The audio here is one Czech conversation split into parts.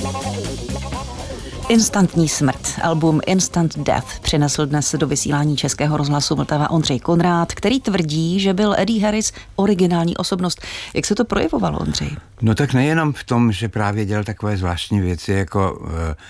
Instantní smrt. Album Instant Death přinesl dnes do vysílání Českého rozhlasu Vltava Ondřej Konrád, který tvrdí, že byl Eddie Harris originální osobnost. Jak se to projevovalo, Ondřej? No tak nejenom v tom, že právě dělal takové zvláštní věci, jako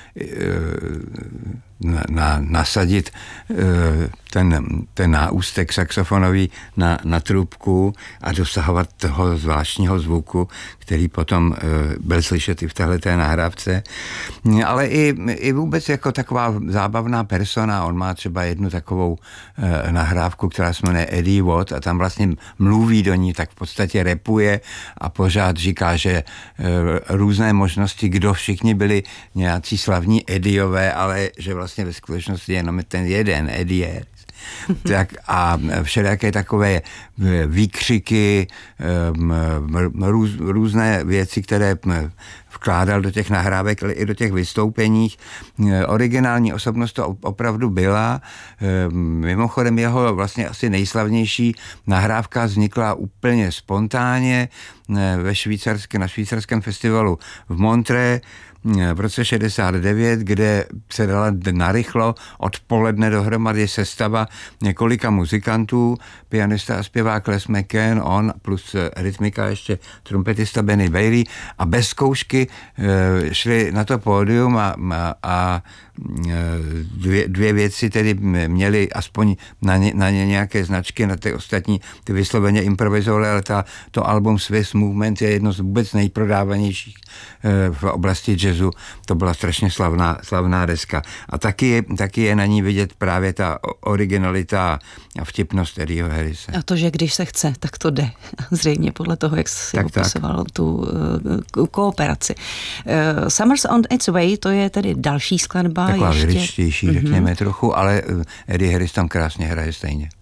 nasadit ten náústek saxofonový na trubku a dosahovat toho zvláštního zvuku, který potom byl slyšet i v téhleté nahrávce, ale i vůbec jako taková zábavná persona. On má třeba jednu takovou nahrávku, která se jmenuje Eddie Watt a tam vlastně mluví do ní, tak v podstatě rapuje a pořád říká, že různé možnosti, kdo všichni byli nějací slavní Eddiové, ale že vlastně ve skutečnosti jenom ten jeden Eddie Harris. Tak a všelijaké takové výkřiky, různé věci, které vkládal do těch nahrávek, ale i do těch vystoupeních. Originální osobnost to opravdu byla. Mimochodem jeho vlastně asi nejslavnější nahrávka vznikla úplně spontánně na švýcarském festivalu v Montreux v roce 69, kde se dala narychlo odpoledne dohromady sestava několika muzikantů, pianista a zpěvák Les McCann, on plus rytmika ještě trumpetista Benny Bailey a bez zkoušky šli na to pódium a dvě věci tedy měly aspoň na ně nějaké značky, na ty ostatní ty vysloveně improvizovali, ale to album Swiss Movement je jedno z vůbec nejprodávanějších v oblasti jazzu. To byla strašně slavná deska. A taky je na ní vidět právě ta originalita a vtipnost Eddieho Harrise. A to, že když se chce, tak to jde. Zřejmě podle toho, jak si popisoval tu kooperaci. Summer's on its way, to je tedy další skladba. Taková vyryčtější, řekněme trochu, ale Eddie Harris tam krásně hraje stejně.